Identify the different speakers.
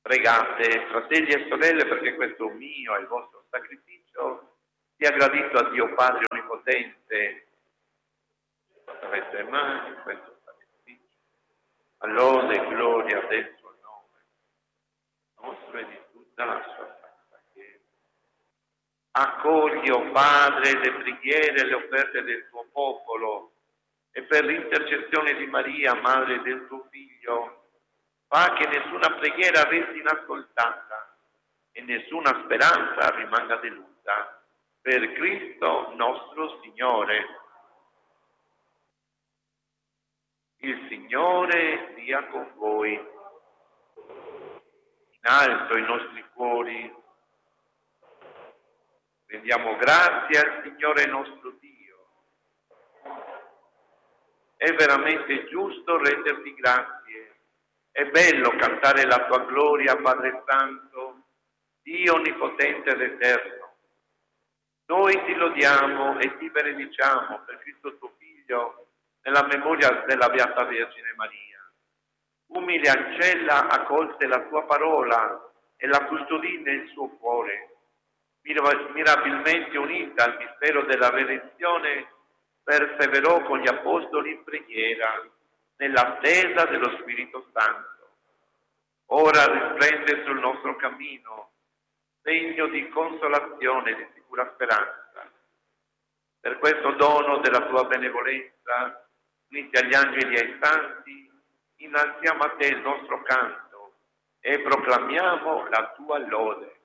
Speaker 1: Pregate, fratelli e sorelle, perché questo mio e il vostro sacrificio sia gradito a Dio Padre Onnipotente. Attraverso le mani, questo sacrificio, all'ode e gloria del suo nome, nostro e di tutta la sua santa Chiesa. Accogli, o Padre, le preghiere e le offerte del tuo popolo e per l'intercessione di Maria, Madre del tuo Figlio, fa che nessuna preghiera resti inascoltata e nessuna speranza rimanga delusa. Per Cristo nostro Signore. Il Signore sia con voi. In alto i nostri cuori. Rendiamo grazie al Signore nostro Dio. È veramente giusto renderti grazie. È bello cantare la tua gloria, Padre Santo, Dio Onnipotente ed Eterno. Noi ti lodiamo e ti benediciamo per Cristo tuo Figlio, nella memoria della Beata Vergine Maria. Umile ancella accolse la tua parola e la custodì nel suo cuore. Mirabilmente unita al mistero della redenzione, perseverò con gli apostoli in preghiera, nell'attesa dello Spirito Santo. Ora risplende sul nostro cammino, segno di consolazione e di sicura speranza. Per questo dono della tua benevolenza, uniti agli angeli e ai santi, innalziamo a te il nostro canto e proclamiamo la tua lode.